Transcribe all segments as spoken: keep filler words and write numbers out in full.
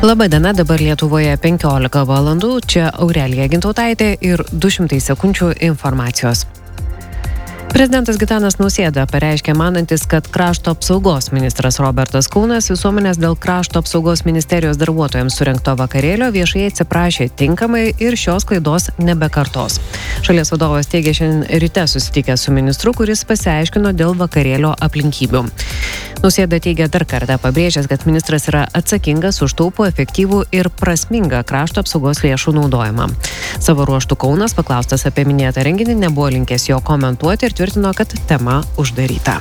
Labadiena, dabar Lietuvoje penkiolika valandų, čia Aurelija Gintautaitė ir du šimtai sekundžių informacijos. Prezidentas Gitanas Nausėda pareiškė manantis, kad krašto apsaugos ministras Robertas Kaunas visuomenės dėl krašto apsaugos ministerijos darbuotojams surengto vakarėlio viešai atsiprašė tinkamai ir šios klaidos nebekartos. Šalies vadovas teigė šiandien ryte susitikęs su ministru, kuris pasiaiškino dėl vakarėlio aplinkybių. Nausėda teigia dar kartą pabrėžęs, kad ministras yra atsakingas už taupų, efektyvų ir prasmingą krašto apsaugos lėšų naudojimą. Savo ruožtų Kaunas, paklaustas apie minėtą renginį, nebuvo linkęs jo komentuoti ir tvirtino, kad tema uždaryta.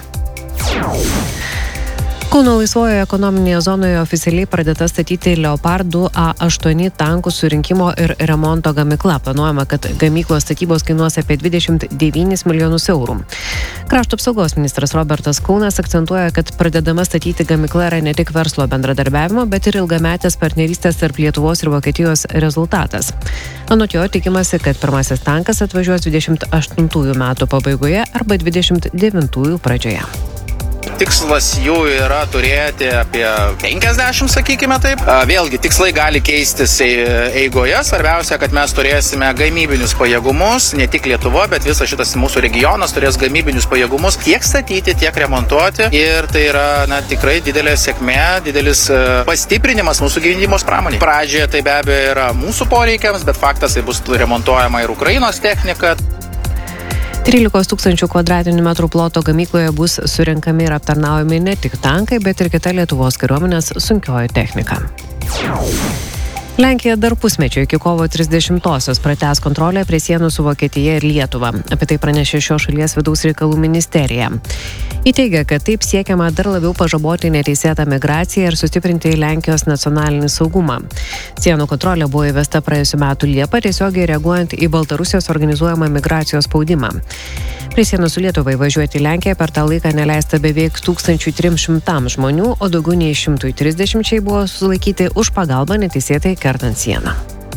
Kauno laisvojoje ekonominėje zonoje oficialiai pradėta statyti Leopard du A aštuoni tankų surinkimo ir remonto gamykla. Planuojama, kad gamyklos statybos kainuos apie dvidešimt devynis milijonus eurų. Krašto apsaugos ministras Robertas Kaunas akcentuoja, kad pradedama statyti gamykla yra ne tik verslo bendradarbiavimo, bet ir ilgametės partnerystės tarp Lietuvos ir Vokietijos rezultatas. Anot jo tikimasi, kad pirmasis tankas atvažiuos dvidešimt aštuntųjų metų pabaigoje arba dvidešimt devintųjų pradžioje. Tikslas jų yra turėti apie penkiasdešimt, sakykime taip. Vėlgi, tikslai gali keistis eigoje. Svarbiausia, kad mes turėsime gamybinius pajėgumus, ne tik Lietuva, bet visas šitas mūsų regionas turės gamybinius pajėgumus tiek statyti, tiek remontuoti. Ir tai yra na, tikrai didelė sėkmė, didelis pastiprinimas mūsų gynybos pramonėje. Pradžioje tai be abejo yra mūsų poreikiams, bet faktas tai bus remontuojama ir Ukrainos technika. trylikos tūkstančių kvadratinių metrų ploto gamykloje bus surenkami ir aptarnaujami ne tik tankai, bet ir kita Lietuvos kariuomenės sunkioji technika. Lenkija dar pusmečio iki kovo trisdešimtosios pratęs kontrolę prie sienų su Vokietija ir Lietuva. Apie tai pranešė šios šalies vidaus reikalų ministerija. Ji teigia, kad taip siekiama dar labiau pažaboti neteisėtą migraciją ir sustiprinti Lenkijos nacionalinį saugumą. Sienų kontrolė buvo įvesta praėjusiu metu Liepą, tiesiogiai reaguojant į Baltarusijos organizuojamą migracijos spaudimą. Prie sienų su Lietuvai važiuoti į Lenkiją per tą laiką neleista beveik tūkstančiui trims šimtams žmonių, o daugiau nei šimtui trisdešimčiai buvo sulaikyti už pagalbą neteisėtai kertant sieną.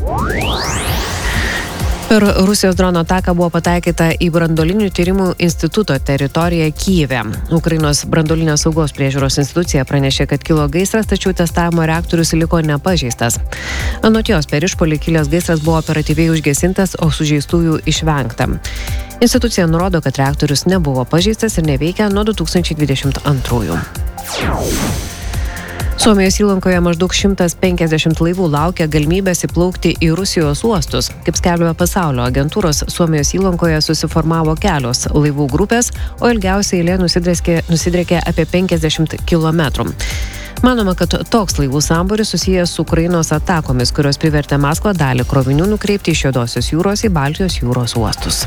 Per Rusijos drono ataką buvo pataikyta į branduolinių tyrimų instituto teritoriją Kyjive. Ukrainos branduolinės saugos priežiūros institucija pranešė, kad kilo gaisras, tačiau testavimo reaktorius liko nepažeistas. Anot jos, per išpuolį kilęs gaisras buvo operatyviai užgesintas, o sužeistųjų išvengta. Institucija nurodo, kad reaktorius nebuvo pažeistas ir neveikia nuo du tūkstančiai dvidešimt antrųjų. Suomijos įlankoje maždaug šimtas penkiasdešimt laivų laukia galimybės įplaukti į Rusijos uostus. Kaip skelbia pasaulio agentūros, Suomijos įlankoje susiformavo kelios laivų grupės, o ilgiausia eilė nusidriekė, nusidriekė apie penkiasdešimt kilometrų. Manoma, kad toks laivų sambūris susijęs su Ukrainos atakomis, kurios privertė Maskvą dalį krovinių nukreipti iš Juodosios jūros į Baltijos jūros uostus.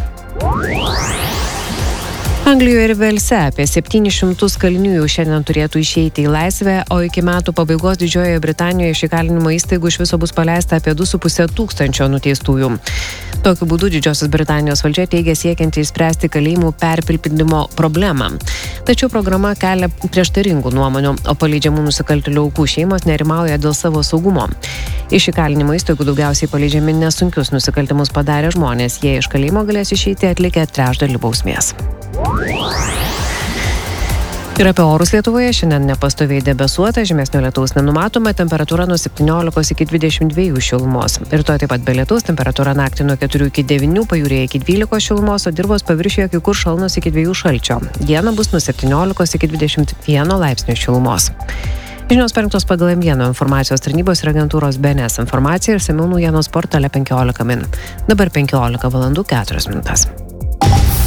Anglijoje ir Velse apie septynis šimtus kalinių jau šiandien turėtų išeiti į laisvę, o iki metų pabaigos Didžiojoje Britanijoje iš įkalinimo įstaigų iš viso bus paleista apie du su puse tūkstančio nuteistųjų. Tokiu būdu Didžiosios Britanijos valdžia teigia siekianti išspręsti kalėjimų perpildymo problemą. Tačiau programa kelia prieštaringų nuomonių, o paleidžiamų nusikaltėlių aukų šeimos nerimauja dėl savo saugumo. Iš įkalinimo įstaigų daugiausiai paleidžiami nesunkius nusikaltimus padarę žmonės. Jie iš kalėjimo galės išeiti atlikę trečdalį bausmės. Ir apie orus Lietuvoje šiandien nepastoviai debesuota, žymesnio lietaus nenumatoma, temperatūra nuo septyniolikos iki dvidešimt dviejų šilumos. Rytoj taip pat be lietaus, temperatūra naktį nuo keturių iki devynių, pajūryje iki dvylikos šilumos, o dirvos paviršiuje kai kur šalnos iki dviejų šalčio. Dieną bus nuo septyniolikos iki dvidešimt vieno laipsnio šilumos. Žinios parengtos pagal M vieną informacijos tarnybos ir agentūros B N S informaciją ir semiau naujienos portale penkiolika min. Dabar penkiolika valandų keturios minutės.